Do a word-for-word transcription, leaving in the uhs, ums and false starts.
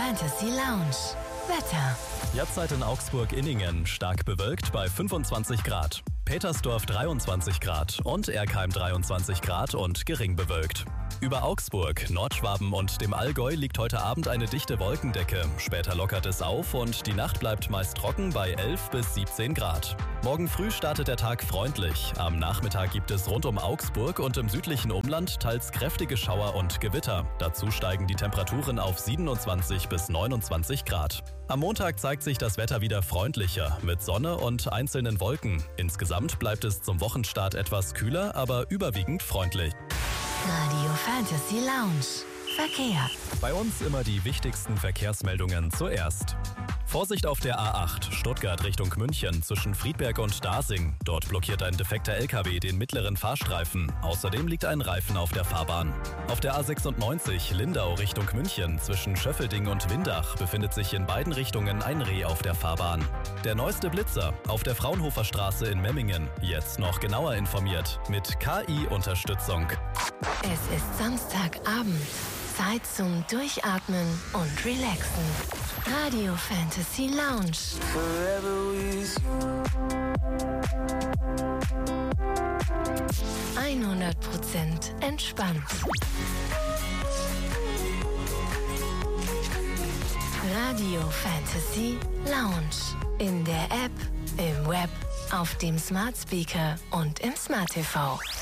Fantasy Lounge. Wetter. Derzeit in Augsburg-Inningen stark bewölkt bei fünfundzwanzig Grad. Petersdorf dreiundzwanzig Grad und Erkheim dreiundzwanzig Grad und gering bewölkt. Über Augsburg, Nordschwaben und dem Allgäu liegt heute Abend eine dichte Wolkendecke. Später lockert es auf und die Nacht bleibt meist trocken bei elf bis siebzehn Grad. Morgen früh startet der Tag freundlich. Am Nachmittag gibt es rund um Augsburg und im südlichen Umland teils kräftige Schauer und Gewitter. Dazu steigen die Temperaturen auf siebenundzwanzig bis neunundzwanzig Grad. Am Montag zeigt sich das Wetter wieder freundlicher mit Sonne und einzelnen Wolken. Insgesamt bleibt es zum Wochenstart etwas kühler, aber überwiegend freundlich. Radio Fantasy Lounge. Verkehr. Bei uns immer die wichtigsten Verkehrsmeldungen zuerst. Vorsicht auf der A acht, Stuttgart Richtung München zwischen Friedberg und Dasing. Dort blockiert ein defekter L K W den mittleren Fahrstreifen. Außerdem liegt ein Reifen auf der Fahrbahn. Auf der A sechsundneunzig, Lindau Richtung München zwischen Schöffelding und Windach befindet sich in beiden Richtungen ein Reh auf der Fahrbahn. Der neueste Blitzer auf der Fraunhofer Straße in Memmingen. Jetzt noch genauer informiert mit K I-Unterstützung. Es ist Samstagabend. Zeit zum Durchatmen und Relaxen. Radio Fantasy Lounge. hundert Prozent entspannt. Radio Fantasy Lounge. In der App, im Web, auf dem Smart Speaker und im Smart T V.